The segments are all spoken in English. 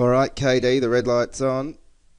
All right, KD, the red light's on.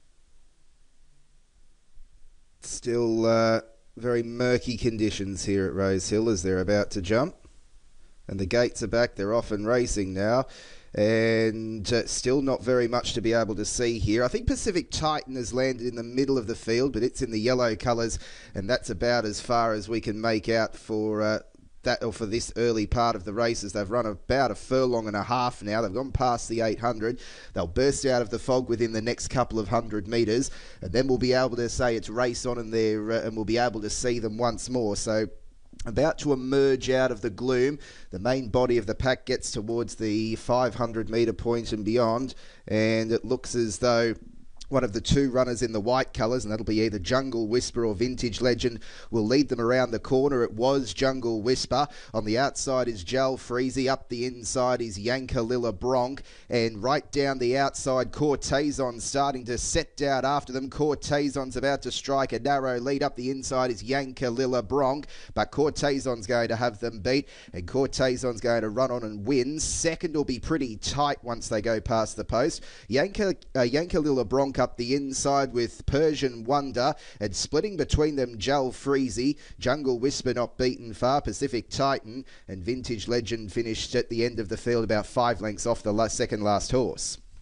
Still very murky conditions here at Rosehill as they're about to jump. And the gates are back. They're off and racing now. And still not very much to be able to see here. I think Pacific Titan has landed in the middle of the field, but it's in the yellow colours, and that's about as far as we can make out for for this early part of the races. They've run about a furlong and a half now. They've gone past the 800. They'll burst out of the fog within the next couple of 100 metres, and then we'll be able to say it's race on, and we'll be able to see them once more. So about to emerge out of the gloom. The main body of the pack gets towards the 500 metre point and beyond, and it looks as though one of the two runners in the white colours, and that'll be either Jungle Whisper or Vintage Legend, will lead them around the corner. It was Jungle Whisper. On the outside is Jal Freezy. Up the inside is Yankalilla Bronc. And right down the outside, Cortazon starting to set down after them. Cortazon's about to strike a narrow lead. Up the inside is Yankalilla Bronc. But Cortazon's going to have them beat. And Cortazon's going to run on and win. Second will be pretty tight once they go past the post. Yankalilla Bronc up the inside with Persian Wonder, and splitting between them Jal Freezy, Jungle Whisper not beaten far, Pacific Titan, and Vintage Legend finished at the end of the field about 5 lengths off the second last horse.